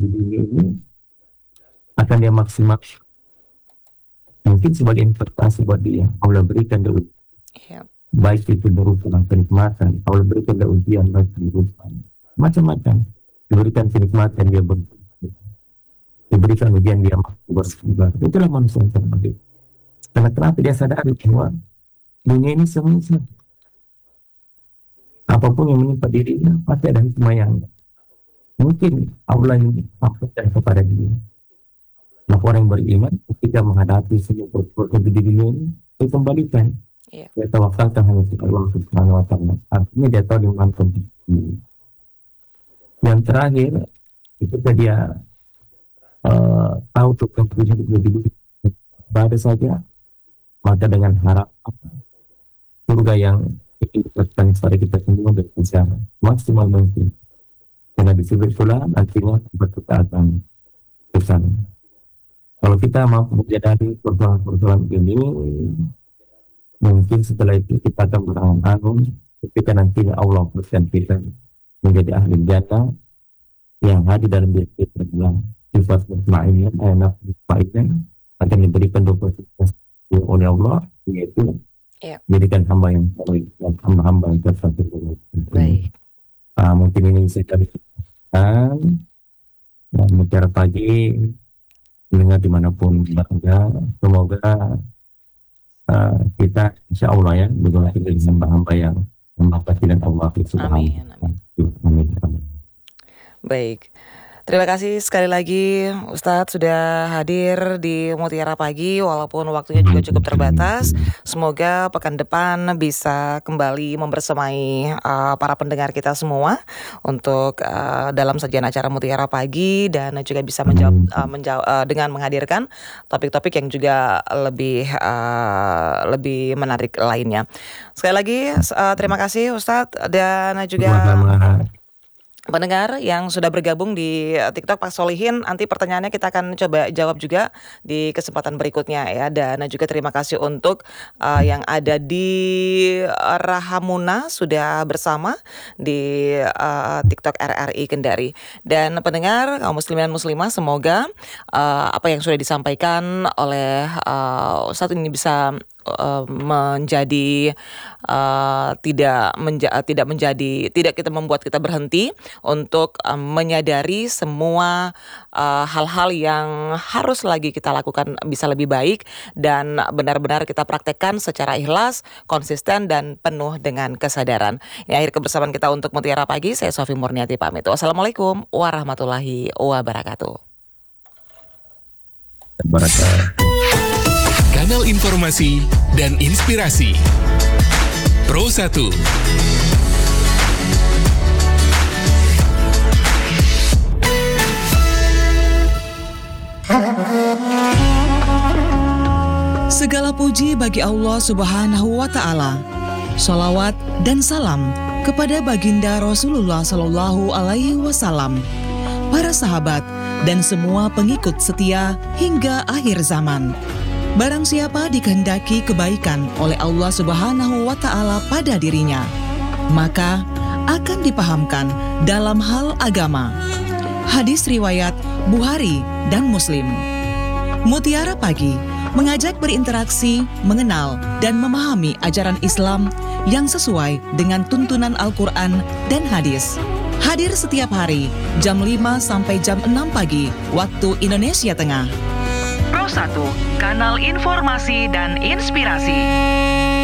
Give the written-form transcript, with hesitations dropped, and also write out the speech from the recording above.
di dunia ini akan dia maksimal. Mungkin sebagai investasi buat dia, Allah berikan dia baik itu berupa kenikmatan, Allah berikan dia ujian baik berupa macam-macam, diberikan kenikmatan dia diberikan ujian dia bersabar. Itulah manusia yang terbaik. Karena kenapa dia sadari bahwa dunia ini semua apapun yang menimpa dirinya pasti ada hikmah yang mungkin Allah yang maksudkan kepada dia. Maka orang yang beriman ketika menghadapi semua perkara di dunia ini, dia kembalikan. Dia tawakalkan hanya kepada Allah Subhanahu wa Ta'ala. Artinya dia tahu di mana kondisi. Yang terakhir, ketika dia tahu Tuhan punya lebih pada saja, maka dengan harap surga yang diberikan kepada kita semua dan bisa maksimal mungkin. Karena disebut pula akhirnya kita akan bersama. Kalau kita mampu menjadi persoalan-persoalan ini, mungkin setelah itu kita akan berangan-angan ketika nantinya Allah berikan kita menjadi ahli jannah yang hadir dalam diri kita dalam sifat mutmainnah, nafsu mutmainnah akan diberikan 20% oleh Allah, yaitu jadikan hamba yang baik dan hamba-hamba yang tersabar. Baik. Mungkin ini bisa kami sampaikan dan Mutiara Pagi mendengar dimanapun berada. Semoga kita insya Allah ya berdoa dengan hamba-hamba yang mengabdi dan Allah Subhanahu wa Ta'ala. Amin. Baik. Terima kasih sekali lagi Ustadz sudah hadir di Mutiara Pagi walaupun waktunya juga cukup terbatas. Semoga pekan depan bisa kembali membersamai para pendengar kita semua untuk dalam sajian acara Mutiara Pagi dan juga bisa menjawab dengan menghadirkan topik-topik yang juga lebih menarik lainnya. Sekali lagi terima kasih Ustadz dan juga pendengar yang sudah bergabung di TikTok Pak Solihin, nanti pertanyaannya kita akan coba jawab juga di kesempatan berikutnya ya. Dan juga terima kasih untuk yang ada di Rahamuna sudah bersama di TikTok RRI Kendari. Dan pendengar kaum muslimin dan muslimah, semoga apa yang sudah disampaikan oleh Ustadz ini bisa menjadi tidak kita membuat kita berhenti untuk menyadari semua hal-hal yang harus lagi kita lakukan bisa lebih baik dan benar-benar kita praktekkan secara ikhlas, konsisten dan penuh dengan kesadaran. Ini akhir kebersamaan kita untuk Mutiara Pagi. Saya Sofi Murniati pamit. Wassalamualaikum warahmatullahi wabarakatuh. Kanal informasi dan inspirasi Pro 1. Segala puji bagi Allah Subhanahu wa Ta'ala. Shalawat dan salam kepada baginda Rasulullah Sallallahu Alaihi Wasallam, para sahabat dan semua pengikut setia hingga akhir zaman. Barang siapa dikehendaki kebaikan oleh Allah Subhanahu wa Ta'ala pada dirinya, maka akan dipahamkan dalam hal agama. Hadis riwayat Bukhari dan Muslim. Mutiara Pagi mengajak berinteraksi, mengenal dan memahami ajaran Islam yang sesuai dengan tuntunan Al-Quran dan hadis. Hadir setiap hari jam 5 sampai jam 6 pagi waktu Indonesia Tengah. Pro 1, kanal informasi dan inspirasi.